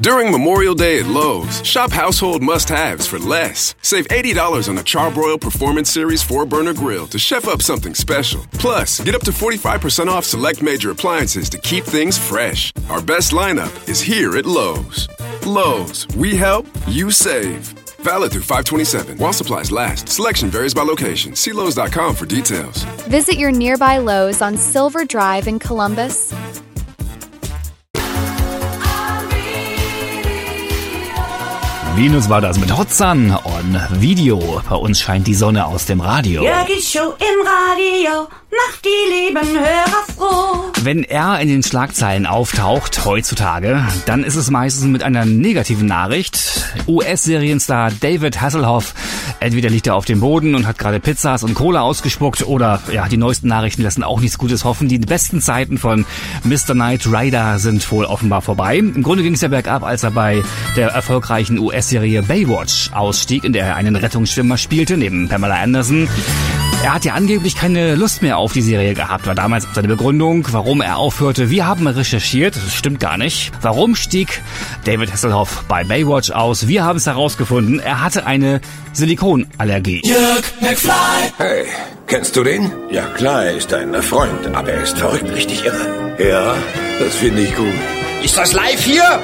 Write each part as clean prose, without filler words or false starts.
During Memorial Day at Lowe's, shop household must-haves for less. Save $80 on a Charbroil Performance Series 4-burner grill to chef up something special. Plus, get up to 45% off select major appliances to keep things fresh. Our best lineup is here at Lowe's. Lowe's, we help, you save. Valid through 5/27. While supplies last. Selection varies by location. See Lowe's.com for details. Visit your nearby Lowe's on Silver Drive in Columbus. Venus war das mit Hot Sun on Video. Bei uns scheint die Sonne aus dem Radio. Jörgis Show im Radio macht die lieben Hörer froh. Wenn er in den Schlagzeilen auftaucht heutzutage, dann ist es meistens mit einer negativen Nachricht. US-Serienstar David Hasselhoff, entweder liegt er auf dem Boden und hat gerade Pizzas und Cola ausgespuckt oder ja, die neuesten Nachrichten lassen auch nichts Gutes hoffen. Die besten Zeiten von Mr. Knight Rider sind wohl offenbar vorbei. Im Grunde ging es ja bergab, als er bei der erfolgreichen US-Serie Baywatch ausstieg, in der er einen Rettungsschwimmer spielte, neben Pamela Anderson. Er hat ja angeblich keine Lust mehr auf die Serie gehabt, war damals seine Begründung, warum er aufhörte. Wir haben recherchiert, das stimmt gar nicht. Warum stieg David Hasselhoff bei Baywatch aus? Wir haben es herausgefunden, er hatte eine Silikonallergie. Jörg McFly! Hey, kennst du den? Ja klar, er ist ein Freund, aber er ist verrückt, richtig irre. Ja, das finde ich gut. Ist das live hier?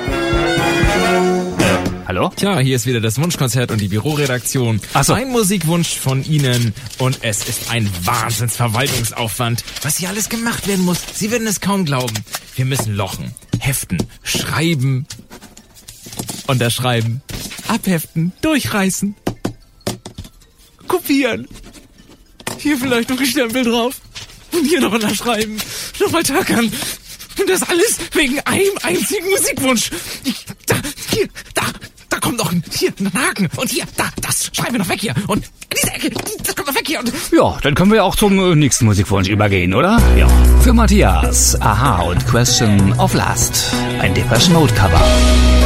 Hallo? Tja, hier ist wieder das Wunschkonzert und die Büroredaktion. Ach so. Ein Musikwunsch von Ihnen und es ist ein Wahnsinnsverwaltungsaufwand, was hier alles gemacht werden muss. Sie werden es kaum glauben. Wir müssen lochen, heften, schreiben, unterschreiben, abheften, durchreißen, kopieren. Hier vielleicht noch ein Stempel drauf und hier noch unterschreiben, nochmal tackern. Und das alles wegen einem einzigen Musikwunsch. Da kommt noch ein Haken. Und hier, das schreiben wir noch weg hier. Und diese Ecke, das kommt noch weg hier. Und Ja, dann können wir auch zum nächsten Musikwunsch übergehen, oder? Ja. Für Matthias, Aha und Question of Last. Ein Depeche Mode Cover.